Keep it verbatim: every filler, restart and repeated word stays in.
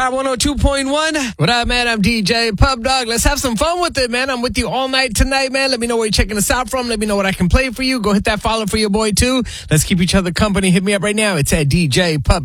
Power one oh two point one. What up, man? I'm D J Pub Dog. Let's have some fun with it, man. I'm with you all night tonight, man. Let me know where you're checking us out from. Let me know what I can play for you. Go hit that follow for your boy, too. Let's keep each other company. Hit me up right now. It's at D J Pub.